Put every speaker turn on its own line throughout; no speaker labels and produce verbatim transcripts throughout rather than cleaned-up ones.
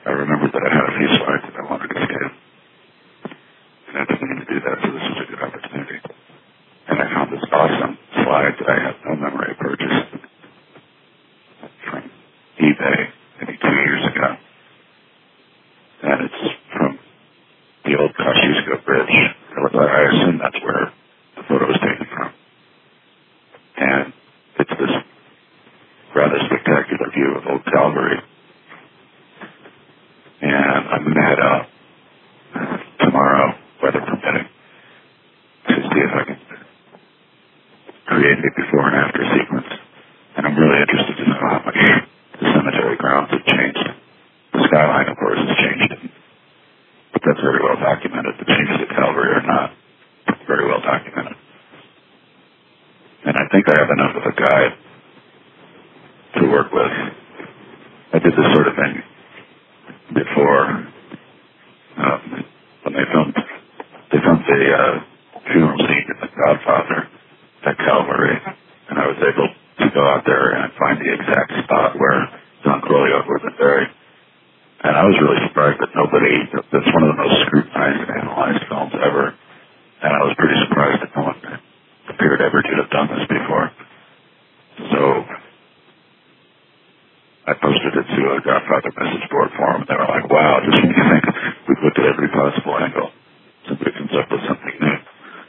I remembered that I had a few slides that I wanted to scan. And I didn't need to do that, so this was a good opportunity. And I found this awesome slide that I had no memory of purchased from eBay maybe two years ago. And it's from the old Kosciuszko Bridge. I assume that's where the photo was taken from. And it's this rather spectacular view of Old Calvary. And I'm going to head out tomorrow, weather permitting, to see if I can create a before and after sequence. And I'm really interested to know how much the cemetery grounds have changed. The skyline, of course, has changed. But that's very well documented. The changes at Calvary are not very well documented. And I think I have enough of a guide to work with. I did this sort of thing before, um, when they filmed, they filmed the uh, funeral scene in The Godfather at Calvary, and I was able to go out there and find the exact spot where Don Corleone was buried. And I was really surprised that nobody, that's one of the most scrutinized and analyzed films ever, and I was pretty surprised that no one appeared ever to have done this before. So I posted it to a Godfather message board forum, and they were like, wow, just when you think we've looked at every possible angle, somebody comes up with something new.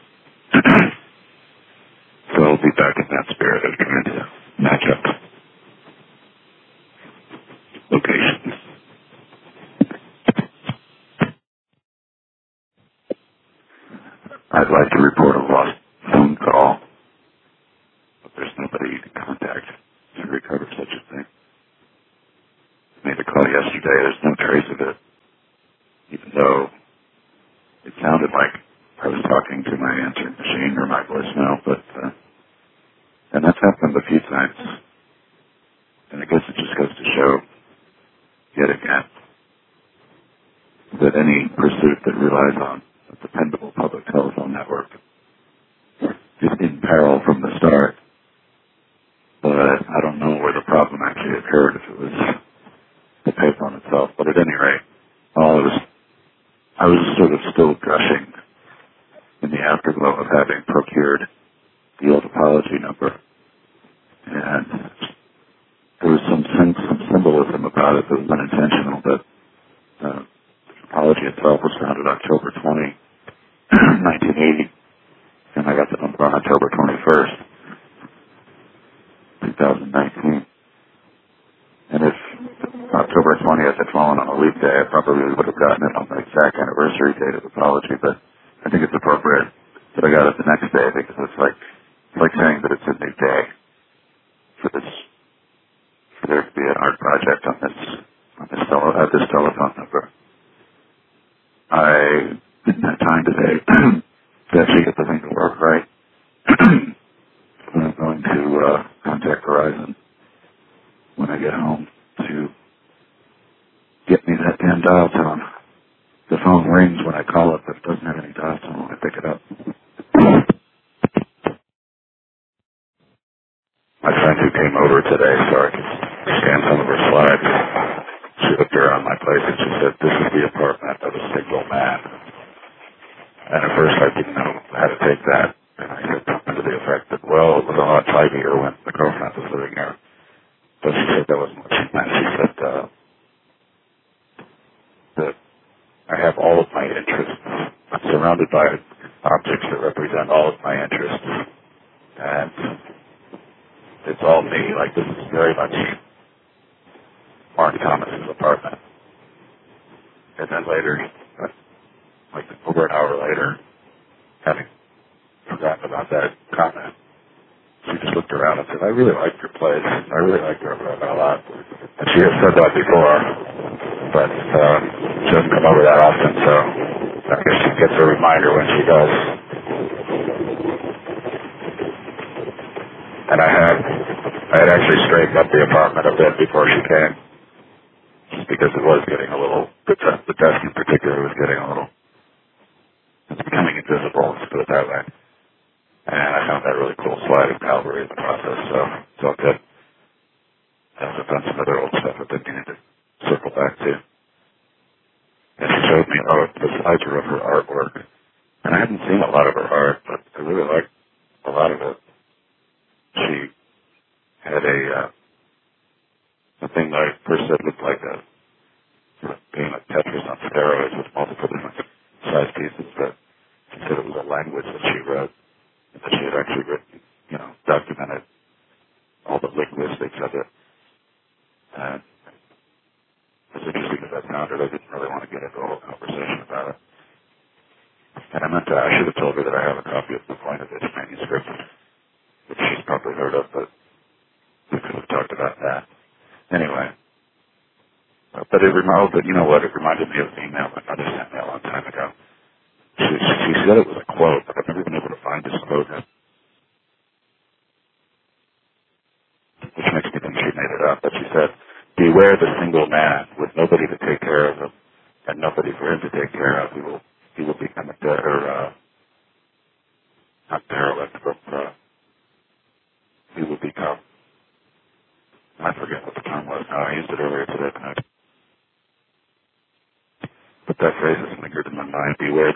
So I'll be back in that spirit of trying to match up locations. I'd like to report a lost phone call, but there's nobody you can contact to recover such a thing. I made a call yesterday. There's no trace of it, even though it sounded like I was talking to my answering machine or my voicemail, but, uh, and that's happened a few times. And I guess it just goes to show, yet again, that any pursuit that relies on a dependable public telephone network is in peril from the start. But I don't know where the problem actually occurred, if it was the payphone itself. But at any rate, all it was, I was sort of still gushing in the afterglow of having procured the old apology number. And there was some sense, some symbolism about it that was unintentional, but uh, the apology itself was founded October twentieth, nineteen eighty, and I got the number on October twenty-first, twenty nineteen. And if October twentieth had fallen on a leap day, I probably would have gotten it on the exact anniversary date of the apology, but I think it's appropriate that I got it the next day, because it's like it's like saying that it's a new day for this, for there to be an art project on this on this, tele, uh, this telephone number. I didn't have time today to actually get the thing to work right. I'm going to uh, contact Verizon when I get home to get me that damn dial tone. The phone rings when I call it, but it doesn't have any dial tone when I pick it up. My friend who came over today so I could scan some of her slides, she looked around my place and she said, this is the apartment of a single man. And at first I didn't know how to take that. And I said something to the effect that, well, it was a lot tidier when the girlfriend was living there. But she said that wasn't what she meant. She said uh, that I have all of my interests. I'm surrounded by objects that represent all of my interests. And it's all me. Like, this is very much Mark Thomas's apartment. And then later, like over an hour later, having forgotten about that comment, she just looked around and said, I really like your place. I really like your apartment a lot. And she has said that before, but uh, she doesn't come over that often, so I guess she gets a reminder when she does. And I had, I had actually straightened up the apartment a bit before she came, just because it was getting a little, the desk, the desk in particular was getting a little, it's becoming invisible, let's put it that way. And I found that really cool slide of Calvary in the process, so it's all good. I've done some other old stuff I've been meaning to circle back to. showed me oh, the slides were of her artwork. And I hadn't seen a lot of her art, but I really liked a lot of it. She had a, uh, a thing that I first said looked like a sort of game of Tetris on steroids with multiple different size pieces, but she said it was a language that she wrote, and that she had actually written, you know, documented all the linguistics of it. And as interesting as that sounded, I didn't really want to get into a whole conversation about it. And I meant to, I should have told her that I have a copy of the Voinovich manuscript, which she's probably heard of, but we could have talked about that. Anyway, uh, but it reminded, but you know what, it reminded me of an email my mother sent me a long time ago. She, she said it was a quote, but I've never been able to find this quote, which makes me think she made it up. But she said, beware the single man with nobody to take care of him and nobody for him to take care of. He will, he will become a dead, or, uh, not derelict, but, uh, he will become, I forget what the term was now. I used it earlier today, but, I, but that phrase has lingered in my mind. Beware